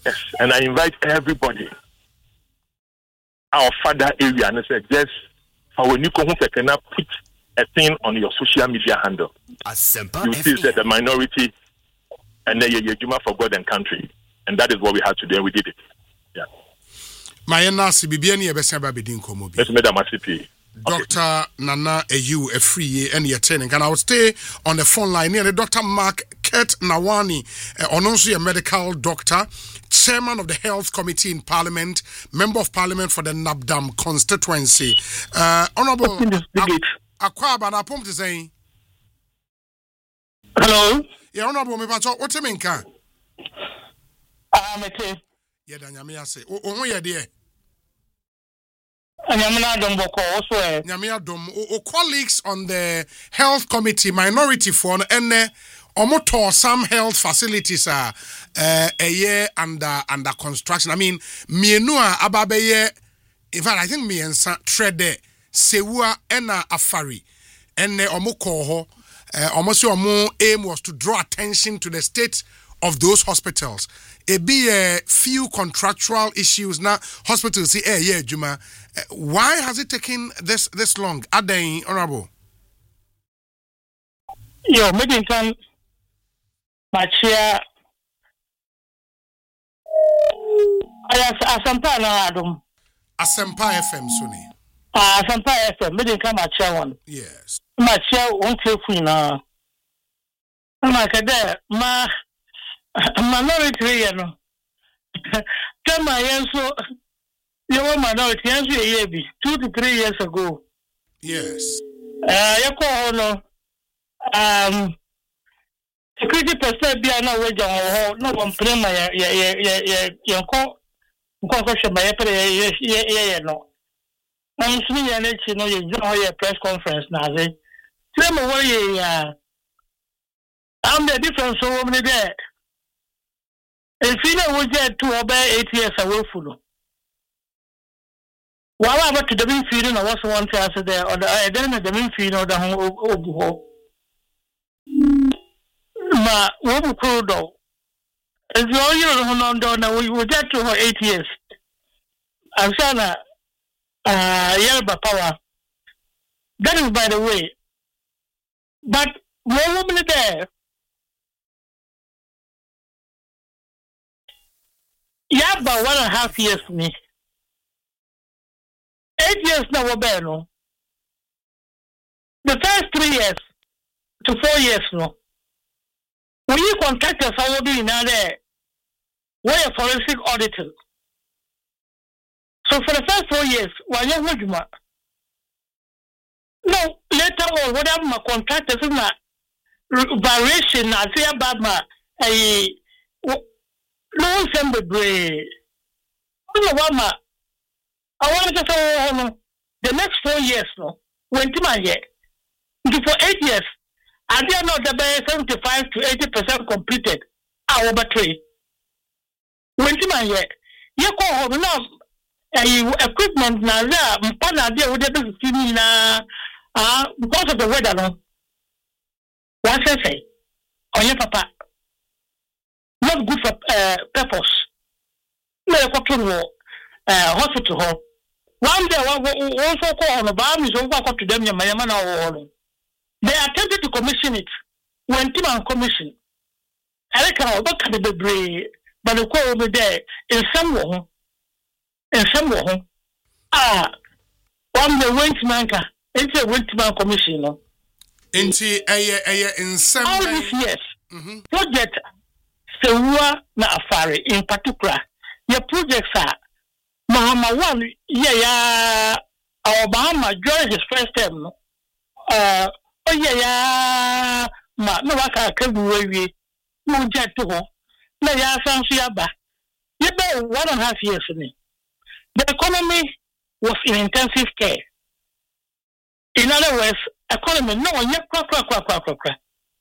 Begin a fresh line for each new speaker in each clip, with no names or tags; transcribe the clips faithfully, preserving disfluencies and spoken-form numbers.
Yes, and I invite everybody. Our father area and said, yes, our new can put a thing on your social media handle. You see that the minority and then you do for God and country. And that is what we had to do, and we did it. Yeah.
My nasi bibiani ebesaba bidin komobi.
Let's make a massive.
Doctor Nana Eyu a free and your training. And I will stay on the phone line near the Doctor Mark Ket Nawani, uh, also a medical doctor, chairman of the Health Committee in Parliament, member of Parliament for the Nabdam constituency. Uh, Honorable Akwaba na pump to say.
Hello.
Yeah, Honorable me pacho. What you mean, ka?
Ah, me te.
Yeah, danyamia say. O o ya de.
Nyamina dom boko also.
Nyamia dom. O colleagues on the Health Committee, minority for and omoto some health facilities are uh, a year under under construction. I mean, mienua ababeye. In fact, I think me and trade Sewa ena afari and omo koho. Almost your more aim was to draw attention to the state of those hospitals. It be a few contractual issues now. Hospitals say, "Hey, yeah, Juma, uh, why has it taken this this long?" Adain, Honorable.
Yo, meeting can machia. I Asampa na Adam.
Asampa F M, Sunny.
Ah, Asampa F M. Meeting can machia one.
Yes.
Machia won't take na. Ma kada ma minority you know. Come on, so you were minority as you be two to three years ago.
Yes.
Uh, you call no um security person be na we jam no one prema ya ya ya ya ya ko ko ko sheba ya pre ya ya ya no. I'm seeing ya next no you join press conference na say. Tell me what you uh I'm the difference so many there. If you know we get to about eight years away from you. While I went to the main field, I was one to answer there, or the I didn't the main field or the home. Ma, what we could do. As you all you know, now we will get to her eight years. I'm saying, uh, Yelba power. That is by the way. But one woman there. Yeah, about one and a half years me. Eight years now, we're no. The first three years to four years no. When you contract us, I will be now there. We're a forensic auditor. So for the first four years, while you're working, no, later on, whatever my contract is not variation, I say about my a. No, somebody. I want to say the next four years, no, went to my year. For eight years, I did not the seventy-five to eighty percent completed our battery. Went to my year. You call home now, equipment now, Mpana deal with the business na because of the weather, no. What's I say? On your papa. Not good for uh, purpose. No, uh, hospital hall. One day, we also call on the bar is over to them. They attempted to commission it. When Tim and commission, I reckon look at the brave, but the call over there in some way, in some way. Ah, one day went to Manka, into a went to my commission.
Into a in some
all these years, project. Sewa na afari in particular your projects are Mahama one yeah yeah our Bahama during his first term uh oh yeah yeah ma no waka kabu we no jet to ho na ya sansu ya ba you be one and a half years me the economy was in intensive care. In other words, economy no one yet kwa kwa kwa kwa kwa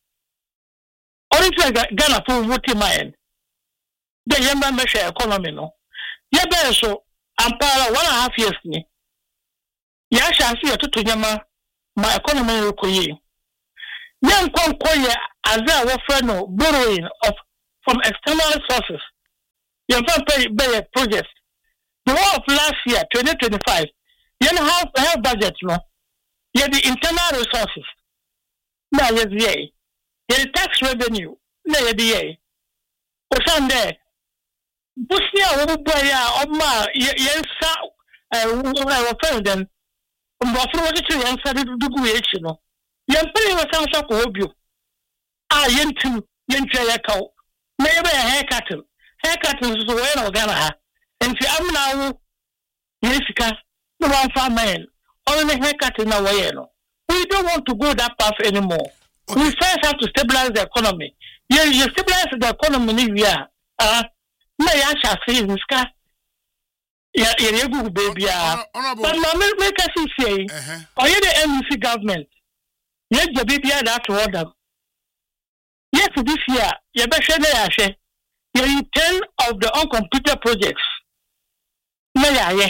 Only Ghana for what in my end. The Yamba measure economy no. Yaba so I'm para one and a half years ni. Yasha see to Yama my economy koye. Yan kon koye as a friend no borrowing of from external sources. You can pay pay projects. The whole of last year, twenty twenty-five, you have have budget, no. You have the internal resources. Now you have the the tax revenue. Now you have the Osande. Busia Obuya Oma Yensa uh offended. Mbofro was to answer the duguation. Yan pay was answer for you. Ah, yentu yentra yakao. Maybe a haircut. Haircut is the way of Ghana. And if I'm now, Jessica, no one farm man, only haircut in our way. We don't want to go that path anymore. Okay. We first have to stabilize the economy. You, you stabilize the economy in here. Uh, may I shall say in Ska? Yeah, you're a good baby. But my make us say, or you're the N D C government. Yes, the baby had that to order. Yes, this year, you better say, you're ten of the uncompleted projects. Now,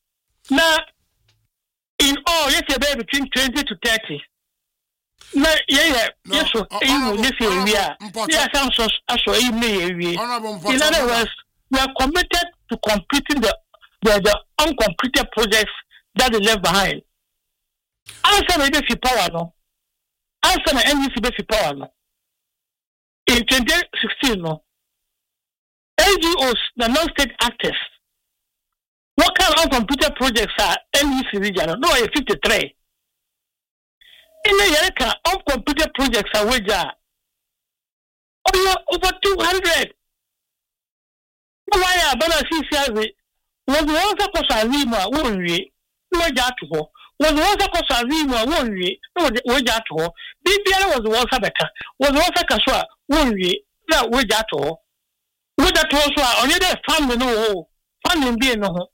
in all, let's say between twenty to thirty. Now, yeah, yes, so in this area, yes, I'm so actually in other words, we are committed to completing the the, the uncompleted projects that they left behind. Answer the basic power, no. Answer the N D C basic power, no. In twenty sixteen, no. N G Os, the non-state actors. What kind of computer projects are N D C region? No, it's fifty-three. In the America, all computer projects are wager over, over two hundred. Why are Bana C C I? Was the one that was a Rima, won't we? No, that was the one that was a Rima, won't we? No, that was B B L was the one Sabeka, was the one that Kaswa, won't we? No, we that all. Would that was only the family no funding being no.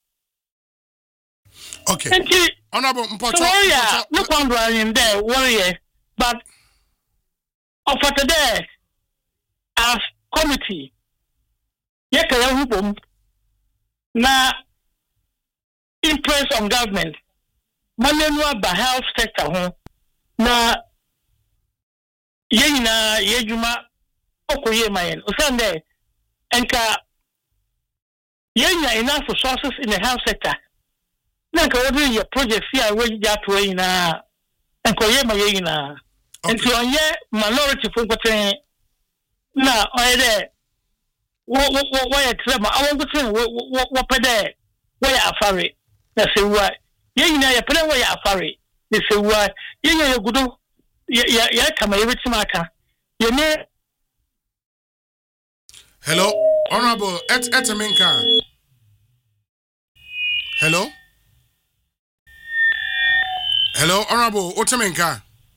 Okay. Honorable Mpoto.
So yeah, look on in there, warrior. But for today, as committee, yeah, can now impress on government. Manual by health sector home. Na yena yejuma okoye mayen. Usande enka yena enough resources in the health sector. Nanka wodi your project here where you got to na enkoye mayena. Enti onye minority for koten na oyede wo wo wo ya trema awon koten wo wo pede wo ya afare na se wa yena ya pede wo ya afare na se wa yena ya gudo ya ya kama yebetima aka yene.
Hello honorable et eteminka. Hello hello honorable Oteminka.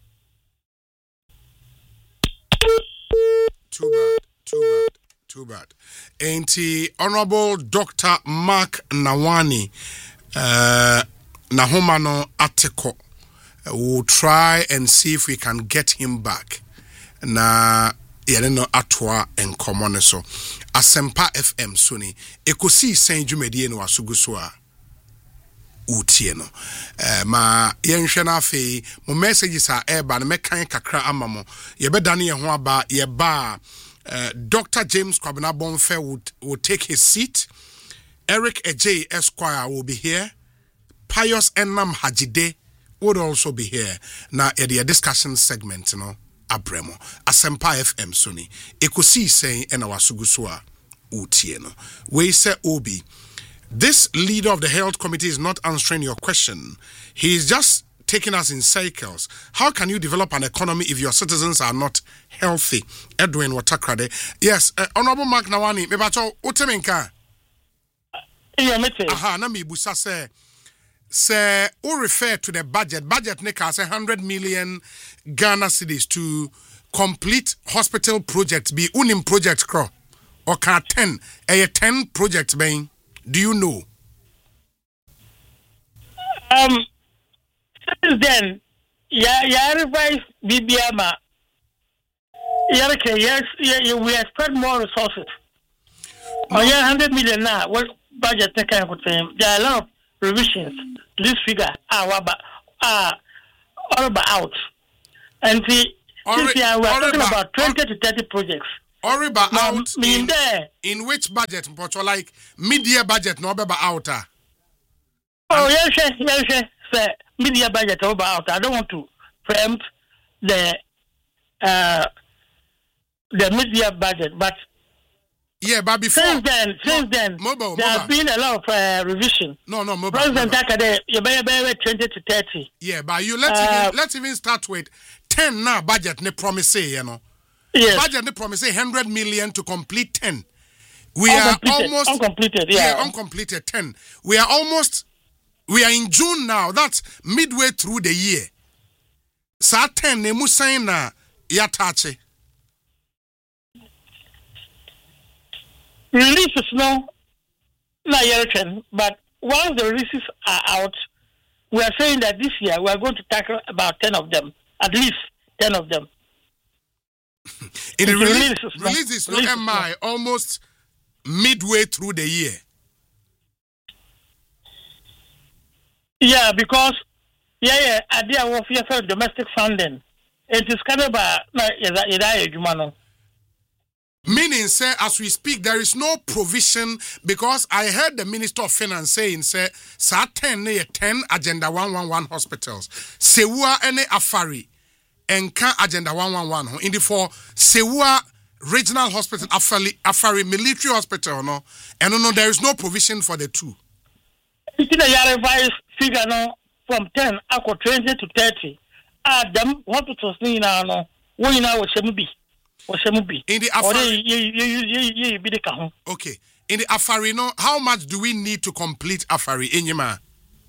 Too bad, too bad, too bad. Ain't he Honorable Doctor Mark Nawani uh, Nahomano Ateko? We'll try and see if we can get him back. Na yeleno atwa and common so. Asempa F M Sony. Ekosi Saint Jumedie no asuguswa. Utieno eh ma yenhwe na afei mo messages are eba na mekan kakra amamo ye bedane ye ho aba ye ba uh, Doctor James Kwabena Bonfe would will take his seat. Eric Ej Esquire will be here. Pius Enam Hajide would also be here. Now at the discussion segment, you know, abremo Asempa F M Sony ekosi saying ena wasuguswa utieno we say obi. This leader of the health committee is not answering your question. He is just taking us in cycles. How can you develop an economy if your citizens are not healthy? Edwin Watakrade. Yes, uh, Honorable Mark Nawani, mebacho uteminka.
Yeah, me too.
Aha, na mi busa se se o refer to the budget. Budget neka say one hundred million Ghana cedis to complete hospital projects be unim project kro. Or ka ten, a ten projects being. Do you know?
Um, since then, yeah, yeah, revise B B M. Yeah, okay, yes, yeah, we have spent more resources. No. Oh, yeah, one hundred million now. What budget take care of them? There are a lot of revisions. This figure, ah, what ah, all about out. And the, since yeah, we are talking about twenty to thirty projects.
Oriba out
in,
in, in which budget? Like mid-year budget, no beba out.
Oh, yes, yes, yes, yes. Sir, mid-year budget over out. I don't want to preempt the uh, the mid-year budget, but
yeah, but before
since then, since
no,
then,
mobile,
there
mobile.
have been a lot of uh, revision.
No, no, mobile.
President Takade, you better twenty to thirty.
Yeah, but you let's uh, even let's even start with ten now. Budget ne promise, you know.
Yes.
Budget ne promise one hundred million to complete ten. We are almost
uncompleted. Yeah,
yeah, uncompleted ten. We are almost. We are in June now. That's midway through the year. Sa ten ne musain na yatache.
Releases no, not yet, but once the releases are out, we are saying that this year we are going to tackle about ten of them, at least ten of them.
In the release, releases, no, M I almost midway through the year.
Yeah, because yeah, yeah, idea of for domestic funding. It is kind of a
meaning, sir, as we speak, there is no provision because I heard the Minister of Finance saying, sir, sa ten ne ten Agenda one one one hospitals. Sewa ene Afari enka Agenda one one one. In the for Sewa Regional Hospital, Afari, Afari Military Hospital, no, and no, no, there is no provision for the two.
It's in a revised figure no from ten up twenty to thirty. Ah, them hospitals ni na no, we na wo shemu bi.
In the Afari, okay. In the Afari, no, how much do we need to complete Afari in Yema?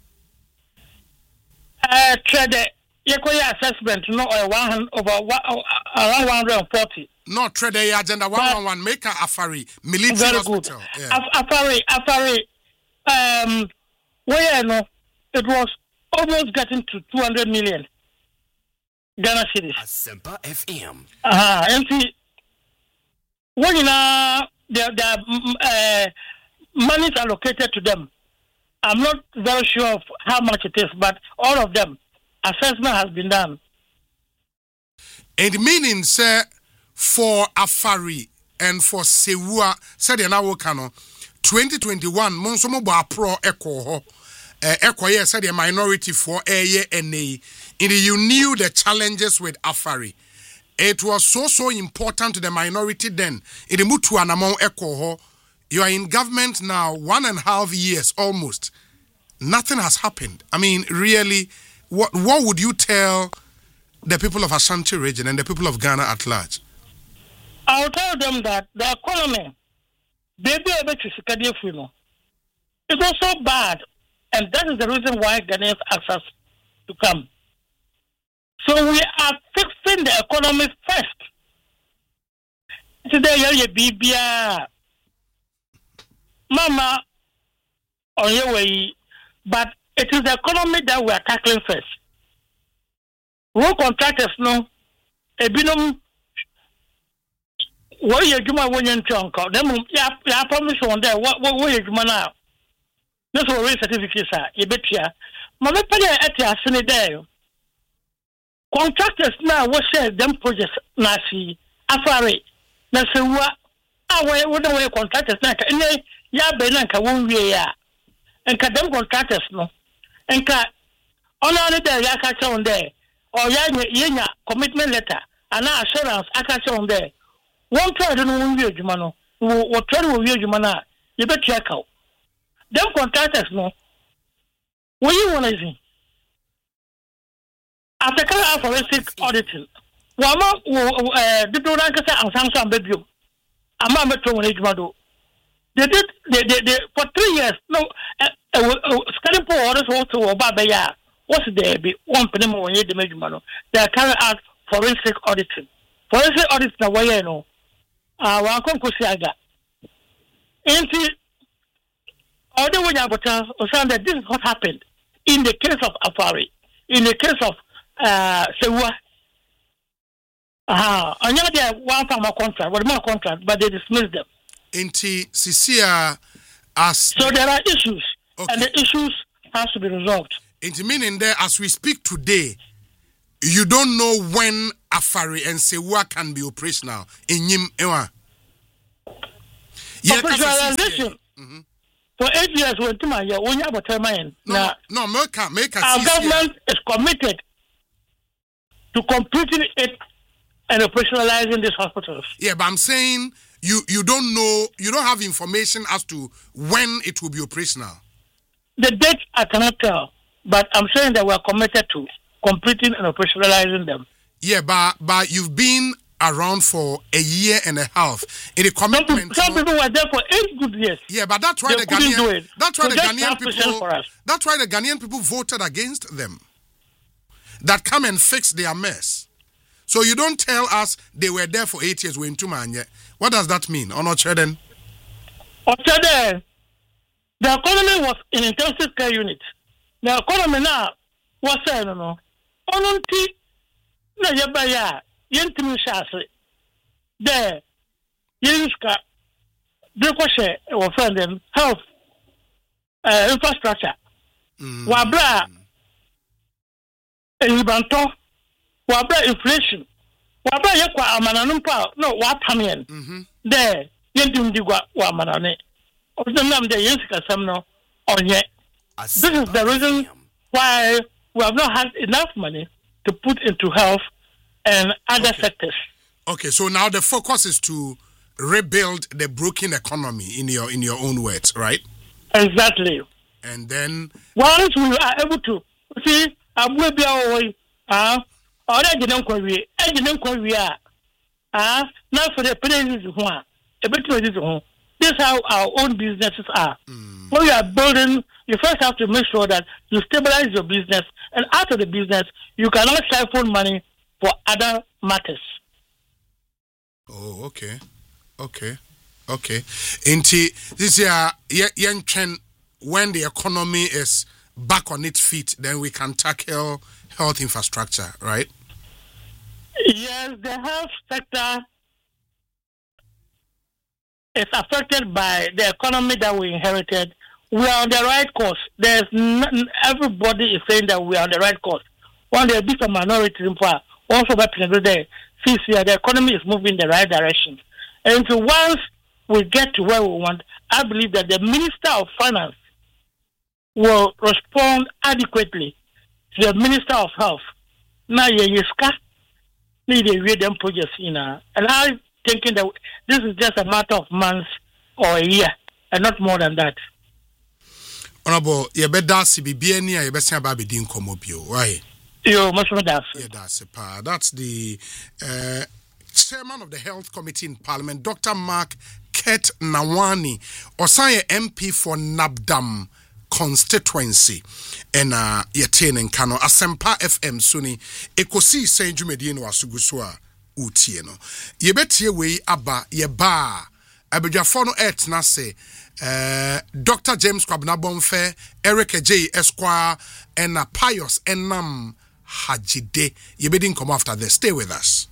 Uh, trade the assessment, no, uh, one over uh, around one hundred and forty.
No, trade the agenda one one one. Make a Afari military
very
hospital.
Good.
Yeah.
Afari, Afari, um, where no, it was almost getting to two hundred million. Ghana cities.
Asempa F M.
Ah, uh, and see, when you know the the uh, money is allocated to them, I'm not very sure of how much it is, but all of them, assessment has been done.
And meaning, sir, for Afari and for Sewa, said the Nawokano, twenty twenty-one, Monsomo Ba Pro Echo. Uh, Ekoye said the minority for a year and a in the, you knew the challenges with Afari. It was so so important to the minority then. In the Mutu Anamon Ekoho, you are in government now one and a half years almost. Nothing has happened. I mean, really, what what would you tell the people of Ashanti region and the people of Ghana at large?
I'll tell them that the economy, they be able to secure freedom. It was so bad. And that is the reason why Ghanaians ask us to come. So we are fixing the economy first. Today, you're Bibia, Mama, on your way, but it is the economy that we are tackling first. Road contractors know a binum. What you do my one young chunk? Them, yeah, promise on there. What, what, what you do now? This is a certificate, sir. You bet ya. Mama Paya at your Senate. Contractors now will share them projects. Nasi, Afari, Nasewa, away, what away contractors like any Yabenanka won't be ya. And Kadam contractors no. And Ka honor the Yaka on there. Or Yanya commitment letter and assurance Akacha on there. One try to know you, Jumano. What try to you, Jumana. You bet check out. Them contractors, no. What you want to see? After coming out forensic auditing, Wama, the Doranka and Samsung bedroom. I'm not metro age model. They did, they, they, they, for three years, no, scanning for orders also, Babaya. What's there? Be one penny more year the major model. They are carrying out forensic auditing. Forensic audits, now, why you know? Ah, Wakon Kusiaga. Ain't it? Although when I was saying that this is what happened in the case of Afari, in the case of uh, Sewa. Ah, uh, another one farmer contract, one more contract, but they dismissed them.
Inti Sisia as
so there are issues,
okay.
And the issues has to be resolved.
Inti meaning there, as we speak today, you don't know when Afari and Sewa can be operational in Yim Ewa.
Operationalization. Mm-hmm. For eight years, when two years, when you have a term,
no, no, make a make a.
Our government is committed to completing it and operationalizing these hospitals.
Yeah, but I'm saying you you don't know, you don't have information as to when it will be operational.
The date I cannot tell, but I'm saying that we are committed to completing and operationalizing them.
Yeah, but but you've been around for a year and a half. In the commitment,
some, some people were there for eight good years.
Yeah, but that's why
they
the Ghanaian, that's why
so
the Ghanaian people, that's why the Ghanaian people voted against them. That come and fix their mess. So you don't tell us they were there for eight years. We're in Tumanye. What does that mean? On Ocheden?
Ocheden, the economy was in intensive care unit. The economy now was saying, no, no, only na yabaya. Yentimi shase there yenska de kwashe our friend them health uh, infrastructure mm. wabra elibanto wabra inflation wabra yekwa amananum pa no watamien mhm there yentim digwa wa amanane osunam there yenska sam no onye. This is the reason why we have not had enough money to put into health and other okay. sectors.
Okay, so now the focus is to rebuild the broken economy in your in your own words, right?
Exactly.
And then
once we are able to see, I will be away. Ah, already don't query. I didn't query. Ah, not for the places one. A bit of this one. This is how our own businesses are. Mm. When you are building, you first have to make sure that you stabilize your business, and after the business, you cannot siphon money for other matters.
Oh, okay. Okay. Okay. Inti this year young trend when the economy is back on its feet, then we can tackle health infrastructure, right?
Yes, the health sector is affected by the economy that we inherited. We are on the right course. There's not, everybody is saying that we are on the right course. One there be some minority in power. Also, but the economy is moving in the right direction. And so once we get to where we want, I believe that the Minister of Finance will respond adequately to the Minister of Health. Now, you need to read them projects, you know. And I'm thinking that this is just a matter of months or a year, and not more than that.
Honorable, you better see B N I, you better say about being comobio. Why?
Yo, much more that.
Yeah, that's a part. That's the uh, chairman of the Health Committee in Parliament, Doctor Mark Ket Nawani, Osanye M P for Nabdam constituency, and uh, Yatin and Kano, Asempa F M Suni, Ekosi Saint Jumediano Asugusua Utieno. Yebetie we aba yeba abejafono et nase. Uh, Doctor James Kwabnabonfe, Eric J. Esquire, and uh, Pius Enam Hajide. You better come after this. Stay with us.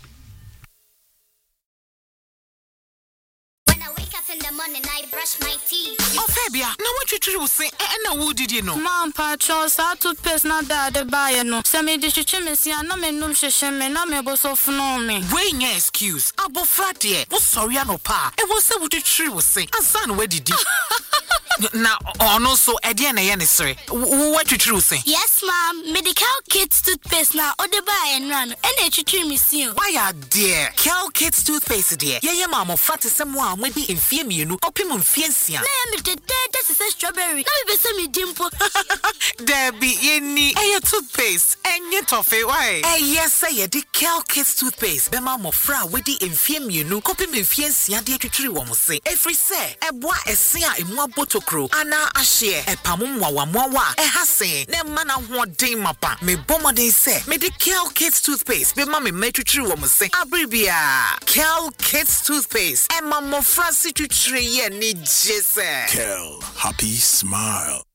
When I wake up in the morning, I brush my teeth.
Oh, Fabia, now what you will say? And now, did you know?
Mom, Patros, I toothpaste not that the buyer no. Send me the chimney, and no man, no shame, and I'm able to know me.
Wait, your excuse. Abo Fratia, was sorry, I no pa. It was so what you tree was saying. And son, where did you? Now, oh no, so Ediana Yanisri. What you true say?
Yes, ma'am. Medical Kids toothpaste now, or the buy and run, and they treat me soon.
Why are dear? Cal Kids toothpaste, dear. Yeah, yeah, mamma, fat is someone maybe in fear me, you know, opimum fiancia.
Name it, that is a strawberry. Now be semi dimple.
Debbie, any a toothpaste, and yet toffee, why? Eh, yes, say, the Cal Kids toothpaste, the mamma fra, with the infirm, you know, opimum fiancia, dear to tree, one will say. Every say, a boy, a seer in one bottle. Ana ashie e pamumwa wa mwa e hase ne mana ho den mapa me bomode se Medical Kids toothpaste be ma me metwitri wo mo se abribia Cal Kids toothpaste e ma mo fransi twitri ye ni jese
Cal happy smile.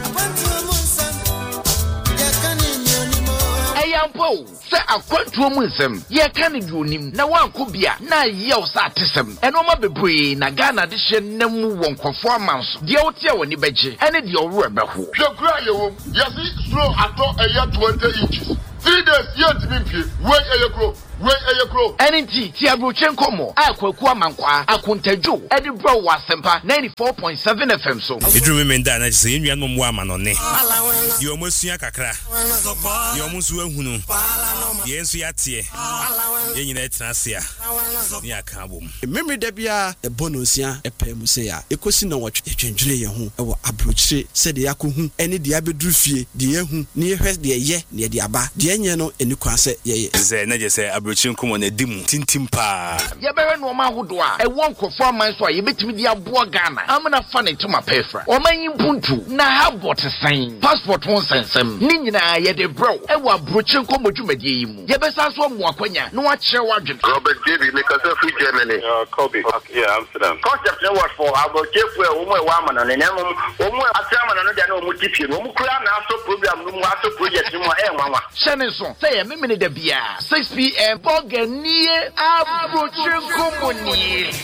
Ayampo, say a quantum wisdom, ye can do him, na one could be a na yell satism, and Oma Bebre, Nagana edition, Nemu won't performance, the old year when you beji, and it your rubber.
Your cry, yes, slow at all a year twenty inches. Three days yet, wait a year grow.
we eyekro enti ti abroche nkomo akwaku amankwa akontadwo edi bro wa sempa ninety-four point seven F M so
idru me nda na se enua no mo amanone ye omosua kakra ye omusu ahunu ye nsu yate ye nyina etrasia ni aka bom
memre da bia e bonosia e pem se ya ekosi na watwe etwendwere ye ho e wo abrochire se de yakohu ene de abedru fie de yehu ni ehwe de ye ne de aba de enye no eni kwa se ye
ze na je se abrochire nkomo na dimu tintim pa
ye bewe no ma hodo a e won kofo aman so a ye betimi de aboa Ghana amna fa ne tuma pefra o manyi puntu na habot sign passport won sensem ni nyina ye de bro e wo abrochire nkomo dwumadie yi mu ye besa so mo akwanya no a kire wadwen
Robert David because of free Germany uh Kobe okay, yeah Amsterdam concept no what for about kefu e wo mo wa amana ne ne mo mo asamana no dia na mo tipie no mo kura na aso program no mo aso project mo e nwanwa
shene so say me me de bia six p m boganie abrochire nkomo ni